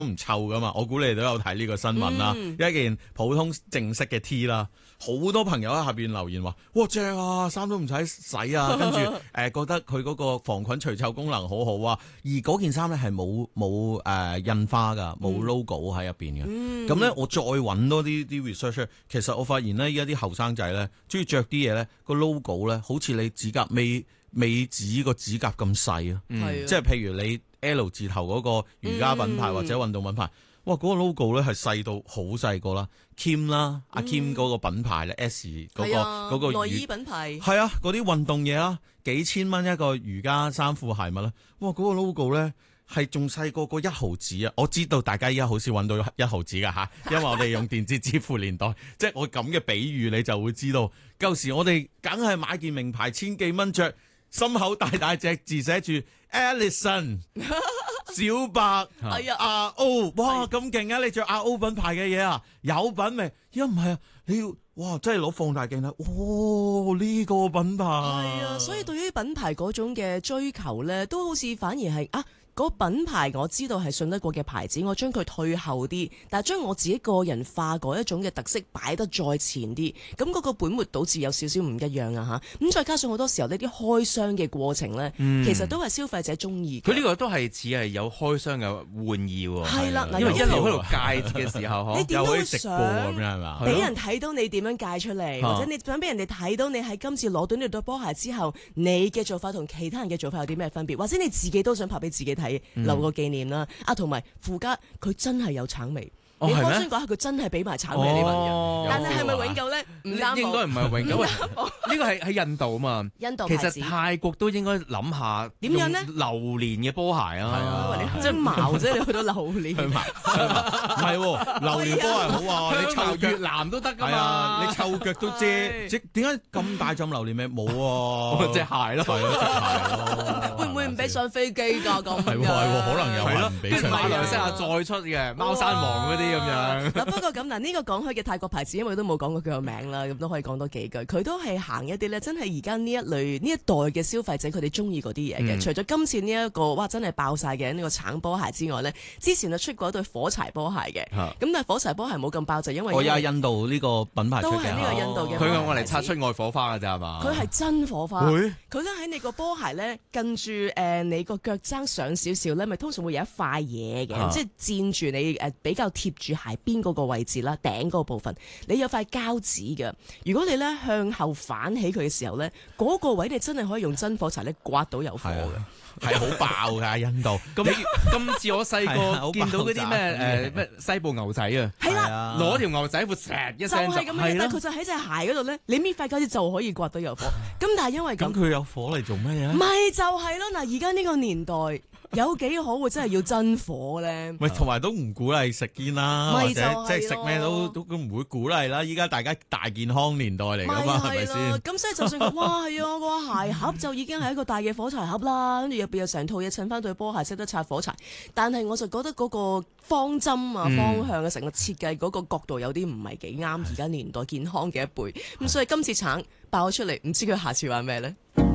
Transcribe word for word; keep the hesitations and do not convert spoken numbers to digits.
唔臭噶嘛，我估你哋都有睇呢個新聞啦。嗯、一件普通正式嘅 T 啦，好多朋友喺下邊留言話：哇正啊，衫都唔使洗啊，跟住誒、呃、覺得佢嗰個防菌除臭功能好好啊。而嗰件衫咧係冇冇誒印花噶，冇 logo 喺入邊嘅。咁咧、嗯、我再揾多啲啲 research， 其實我發現咧而家啲後生仔咧中意着啲嘢咧個 logo 咧，好似你指甲尾尾指個指甲咁細啊，嗯、即係譬如你 L 字頭嗰個瑜伽品牌或者運動品牌，嗯、哇嗰、嗰個 logo 咧係細到好細個啦 ，Kim 啦，阿 Kim 嗰個品牌咧 S 嗰、嗰個嗰、啊、個內衣品牌， 係啊嗰啲運動嘢啦，幾千蚊一個瑜伽衫褲鞋襪啦，哇嗰、嗰個 logo 咧係仲細過個一毫子啊！我知道大家依家好少揾到一毫子噶吓，因為我哋用電子支付年代，即係我咁嘅比喻你就會知道，舊時我哋梗係買件名牌千幾蚊着。心口大大隻字寫住 Alison 小白阿 O， 哇咁勁啊！你着阿 O 品牌嘅嘢啊，有品味。而家唔係啊，你要哇真係攞放大鏡啦，哇呢、這個品牌係啊，所以對於品牌嗰種嘅追求咧，都好似反而係啊。嗰品牌我知道係信得過嘅牌子，我將佢退後啲，但係將我自己個人化嗰一種嘅特色擺得再前啲，咁嗰個本末倒置有少少唔一樣啊嚇！咁再加上好多時候呢啲開箱嘅過程咧，嗯、其實都係消費者中意。佢呢個都係似係有開箱嘅玩意喎。 係啦， 因為一路喺度戒嘅時候， 你點都會想咁樣係嘛？ 俾人睇到你點樣戒出嚟，或者你想俾人哋睇到你喺今次攞到呢對波鞋之後，你嘅做法同其他人嘅做法有啲咩分別，或者你自己都想拍俾自己睇。留個紀念啦，啊，同埋附加佢真係有橙味，哦、你開箱嗰下佢真係俾埋橙味你聞嘅，哦、但係係咪永久咧？唔啱， 應該唔係永久。呢個係喺印度啊嘛， 印度其實泰國都應該諗下點樣咧？ 榴蓮嘅波鞋啊， 係啊，即係矛啫，你去到榴蓮， 唔係榴蓮波鞋好啊，你臭越南都得噶嘛， 你臭腳都遮，即點解咁大浸榴蓮味？冇啊， 隻鞋咯， 係咯，隻鞋咯， 會唔會唔俾上飛機㗎？咁係喎，可能有係咯， 跟住馬來西亞再出嘅貓山王嗰啲咁樣。 嗱不過咁嗱，呢個講開嘅泰國牌子，因為都冇講過佢個名啦，咁都可以講多幾句。佢都係行一啲咧，真係而家呢一類呢一代嘅消費者，佢哋中意嗰啲嘢嘅。嗯、除咗今次呢、這、一個哇真係爆晒嘅呢個橙波鞋之外咧，之前就出過一對火柴波鞋嘅。咁、啊、但係火柴波鞋冇咁爆，就因為我有印度呢個品牌出嘅， 都係呢個印度嘅。 佢用我嚟擦出愛火花㗎咋係嘛？ 佢係真火花。佢咧喺你個波鞋咧，近住誒你個腳踭上少少咧，咪通常會有一塊嘢嘅，啊、即係墊住你誒比較貼住鞋邊嗰個位置啦，頂嗰個部分，你有塊膠紙嘅。如果你咧向後反起佢嘅時候咧，嗰、嗰個位你真係可以用真火柴咧刮到有火嘅， 係好爆㗎印度。 咁今次我細個見到嗰啲咩誒咩西部牛仔啊，係啦，攞條牛仔褲錫一聲就係咁樣， 但係佢就喺隻鞋嗰度咧，你搣塊膠紙就可以刮到有火。咁但係因為咁， 佢有火嚟做咩嘢？ 咪就係咯，嗱而家呢個年代。有幾可會真係要真火咧？ 咪同埋都唔鼓勵食煙啦，或者即係食咩都都都唔會鼓勵啦。依家大家大健康年代嚟噶嘛，係咪先？ 咁所以就算哇係啊個鞋盒就已經係一個大嘅火柴盒啦，跟住入邊有成套嘢襯翻對波鞋，識得擦火柴。但係我就覺得嗰個方針啊、方向啊、成個設計嗰個角度有啲唔係幾啱而家年代健康嘅一輩。咁所以今次橙爆咗出嚟，唔知佢下次玩咩咧？